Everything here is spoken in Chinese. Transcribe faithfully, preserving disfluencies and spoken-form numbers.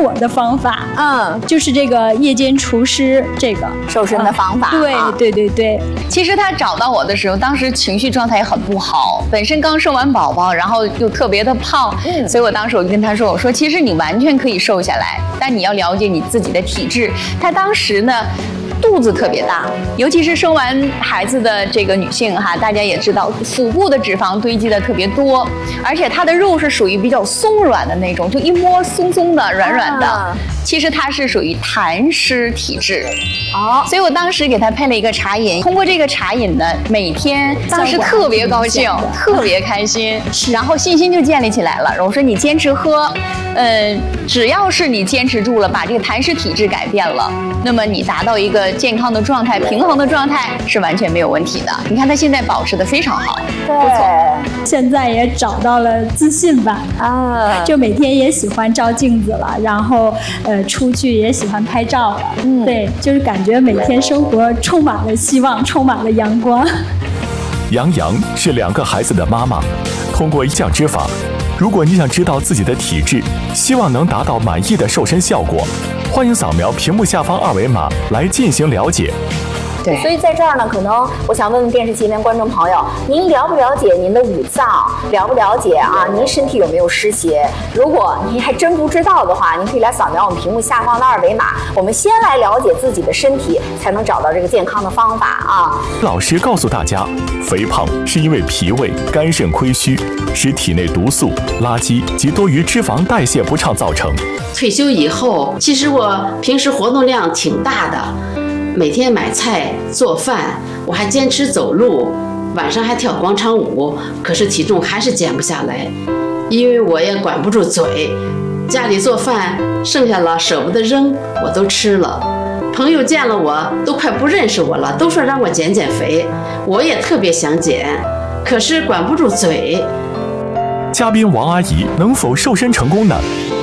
我的方法， 嗯， 就是这个夜间除湿这个瘦身的方法。 嗯、对、啊、对对对。 其实他找到我的时候，当时情绪状态也很不好，本身刚生完宝宝，然后又特别的胖，嗯，所以我当时我就跟他说，我说其实你完全可以瘦下来，但你要了解你自己的体质。他当时呢，肚子特别大，尤其是生完孩子的这个女性哈，大家也知道，腹部的脂肪堆积的特别多，而且她的肉是属于比较松软的那种，就一摸松松的、软软的。啊、其实她是属于痰湿体质。哦，所以我当时给她配了一个茶饮，通过这个茶饮呢，每天当时特别高兴，特别开心，然后信心就建立起来了。我说你坚持喝，呃，只要是你坚持住了，把这个痰湿体质改变了，那么你达到一个健康的状态、平衡的状态是完全没有问题的。你看他现在保持得非常好， 对， 不错。 现在也找到了自信吧，啊，就每天也喜欢照镜子了，然后呃出去也喜欢拍照了，嗯，对，就是感觉每天生活充满了希望，充满了阳光。 杨洋是两个孩子的妈妈，通过一酱汁法，如果你想知道自己的体质，希望能达到满意的瘦身效果，欢迎扫描屏幕下方二维码来进行了解。 对，所以在这儿呢，可能我想问问电视前面观众朋友，您了不了解您的五脏？了不了解啊？您身体有没有湿邪？如果您还真不知道的话，您可以来扫描我们屏幕下方的二维码。我们先来了解自己的身体，才能找到这个健康的方法啊。 老师告诉大家，肥胖是因为脾胃、肝肾亏虚，使体内毒素、垃圾及多余脂肪代谢不畅造成。 退休以后，其实我平时活动量挺大的。每天买菜做饭，我还坚持走路，晚上还跳广场舞，可是体重还是减不下来，因为我也管不住嘴，家里做饭剩下了舍不得扔，我都吃了。朋友见了我都快不认识我了，都说让我减减肥，我也特别想减，可是管不住嘴。 嘉宾王阿姨能否瘦身成功呢？